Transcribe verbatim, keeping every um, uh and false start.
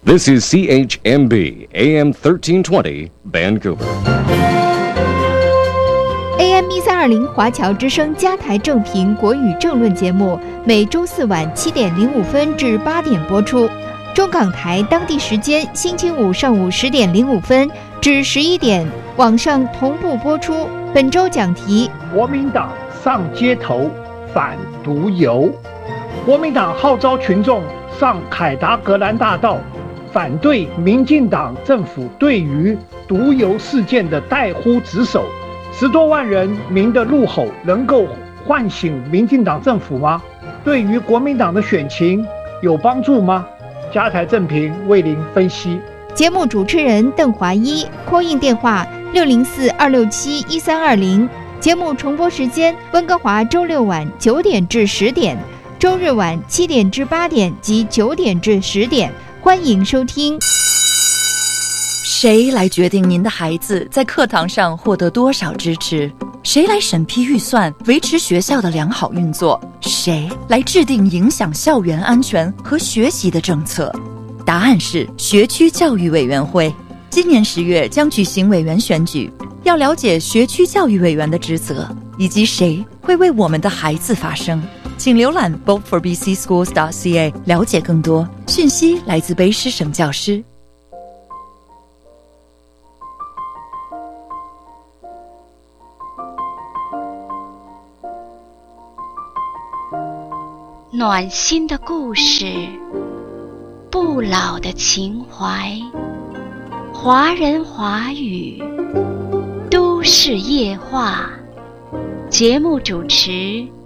This is C H M B A M thirteen twenty Vancouver。A M 一三二零华侨之声加台正评国语政论节目，每周四晚七点零五分至八点播出。中港台当地时间星期五上午十点零五分至十一点，网上同步播出。本周讲题： 国民党上街头反毒油。国民党号召群众上凯达格兰大道，反对民进党政府对于毒油事件的怠忽职守。十多万人民的怒吼能够唤醒民进党政府吗？对于国民党的选情有帮助吗？加台正评为您分析。 节目主持人邓华一 call in 电话六零四二六七一三二零。节目重播时间：温哥华周六晚九点至十点，周日晚七点至八点及九点至十点。欢迎收听。 谁来决定您的孩子在课堂上获得多少支持？谁来审批预算，维持学校的良好运作？谁来制定影响校园安全和学习的政策？答案是学区教育委员会。今年十月将举行委员选举，要了解学区教育委员的职责，以及谁会为我们的孩子发声。请浏览 vote for b c schools dot c a 了解更多。讯息来自卑诗省教师。 暖心的故事，不老的情怀，华人华语，都市夜话。节目主持